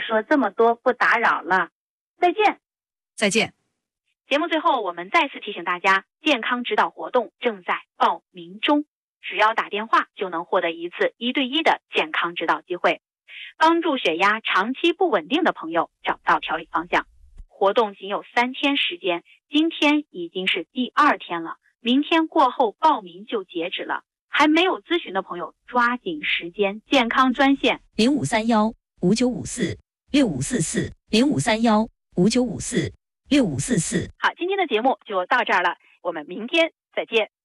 说这么多，不打扰了，再见。 再见。 节目最后，我们再次提醒大家，健康指导活动正在报名中，只要打电话就能获得一次1对1的健康指导机会，帮助血压长期不稳定的朋友找到调理方向。活动仅有3天时间，今天已经是第2天了，明天过后报名就截止了。还没有咨询的朋友，抓紧时间，健康专线 0531-5954-6544，0531-5954-6544。 好，今天的节目就到这儿了，我们明天再见。